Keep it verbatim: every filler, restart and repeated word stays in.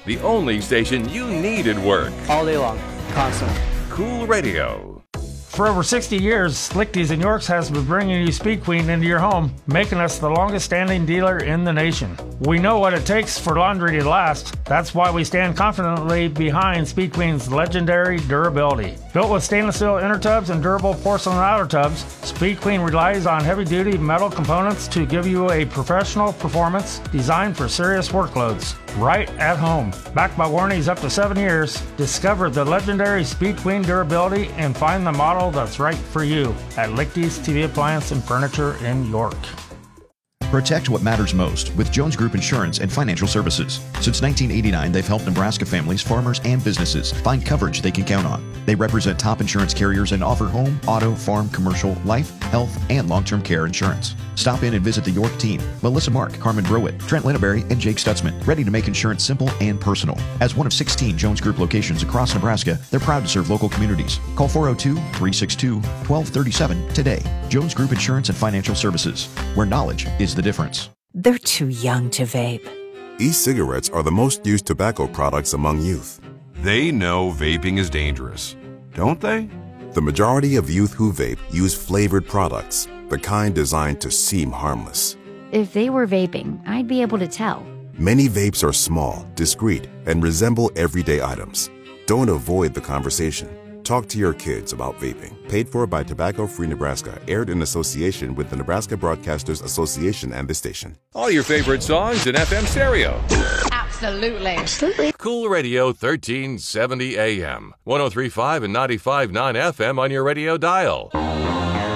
the only station you need at work. All day long, constantly. Cool Radio. For over sixty years, Lichty's in Yorks has been bringing you Speed Queen into your home, making us the longest standing dealer in the nation. We know what it takes for laundry to last. That's why we stand confidently behind Speed Queen's legendary durability. Built with stainless steel inner tubs and durable porcelain outer tubs, Speed Queen relies on heavy-duty metal components to give you a professional performance designed for serious workloads. Right at home. Backed by warranties up to seven years, discover the legendary Speed Queen durability and find the model that's right for you at Lichty's T V Appliance and Furniture in York. Protect what matters most with Jones Group Insurance and Financial Services. Since nineteen eighty-nine, they've helped Nebraska families, farmers, and businesses find coverage they can count on. They represent top insurance carriers and offer home, auto, farm, commercial, life, health, and long-term care insurance. Stop in and visit the York team. Melissa Mark, Carmen Browett, Trent Linneberry, and Jake Stutzman, ready to make insurance simple and personal. As one of sixteen Jones Group locations across Nebraska, they're proud to serve local communities. Call four oh two, three six two, one two three seven today. Jones Group Insurance and Financial Services, where knowledge is the difference. They're too young to vape. E-cigarettes are the most used tobacco products among youth. They know vaping is dangerous, don't they? The majority of youth who vape use flavored products, the kind designed to seem harmless. If they were vaping, I'd be able to tell. Many vapes are small, discreet, and resemble everyday items. Don't avoid the conversation. Talk to your kids about vaping. Paid for by Tobacco Free Nebraska. Aired in association with the Nebraska Broadcasters Association and the station. All your favorite songs in F M stereo. Absolutely. Absolutely. Cool Radio thirteen seventy A M. one oh three point five and ninety-five point nine F M on your radio dial.